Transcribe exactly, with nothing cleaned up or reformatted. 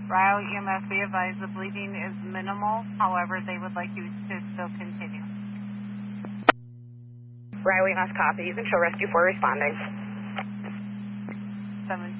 Ryle E M S, be advised the bleeding is minimal. However, they would like you to still continue. Ryle E M S, copy. You can show rescue for responding. seventeen.